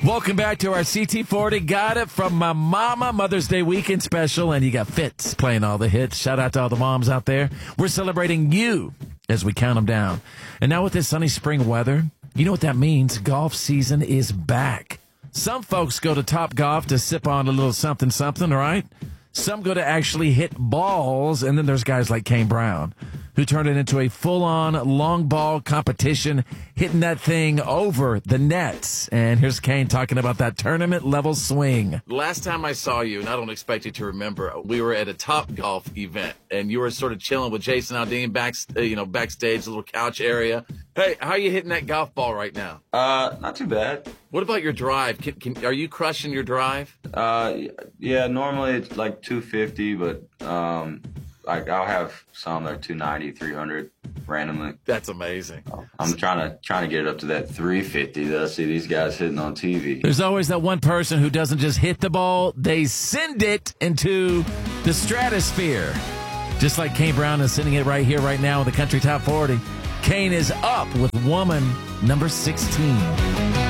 Welcome back to our CT40. Got it from my mama Mother's Day weekend special, and you got Fitz playing all the hits. Shout out to all the moms out there. We're celebrating you as we count them down. And now with this sunny spring weather, you know what that means. Golf season is back. Some folks go to Top Golf to sip on a little something, right? Some go to actually hit balls, and then there's guys like Kane Brown, who turned it into a full-on long ball competition, hitting that thing over the nets. And here's Kane talking about that tournament-level swing. Last time I saw you, and I don't expect you to remember, we were at a Top Golf event, and you were sort of chilling with Jason Aldean backstage, little couch area. Hey, how are you hitting that golf ball right now? Not too bad. What about your drive? Are you crushing your drive? Yeah, normally it's like 250, but like I'll have some that are 290, 300 randomly. That's amazing. I'm trying to get it up to that 350 that I see these guys hitting on TV. There's always that one person who doesn't just hit the ball, they send it into the stratosphere. Just like Kane Brown is sending it right here, right now in the Country Top 40. Kane is up with woman number 16.